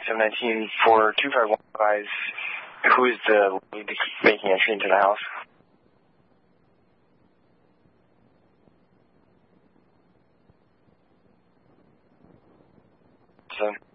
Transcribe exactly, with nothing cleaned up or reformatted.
seven nineteen for two five one advise. Who is the lead making entry into the house? So